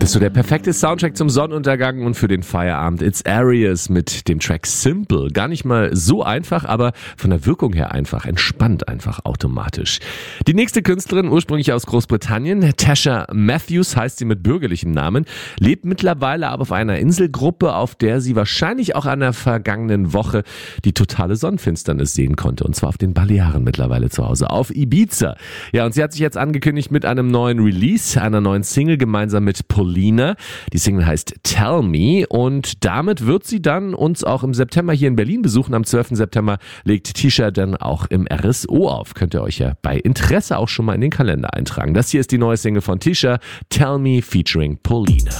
ist so der perfekte Soundtrack zum Sonnenuntergang und für den Feierabend. It's Arias mit dem Track Simple. Gar nicht mal so einfach, aber von der Wirkung her einfach. Entspannt einfach automatisch. Die nächste Künstlerin, ursprünglich aus Großbritannien, Tasha Matthews heißt sie mit bürgerlichem Namen, lebt mittlerweile aber auf einer Inselgruppe, auf der sie wahrscheinlich auch an der vergangenen Woche die totale Sonnenfinsternis sehen konnte. Und zwar auf den Balearen mittlerweile zu Hause, auf Ibiza. Ja, und sie hat sich jetzt angekündigt mit einem neuen Release, einer neuen Single gemeinsam mit Polina. Die Single heißt Tell Me und damit wird sie dann uns auch im September hier in Berlin besuchen. Am 12. September legt Tisha dann auch im RSO auf. Könnt ihr euch ja bei Interesse auch schon mal in den Kalender eintragen. Das hier ist die neue Single von Tisha, Tell Me featuring Polina.